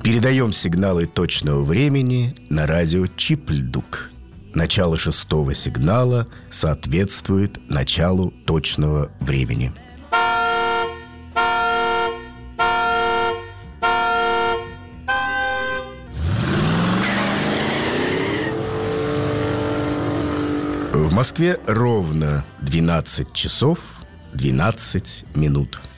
Передаем сигналы точного времени на радио Чипльдук. Начало 6-го сигнала соответствует началу точного времени. В Москве ровно 12 часов 12 минут.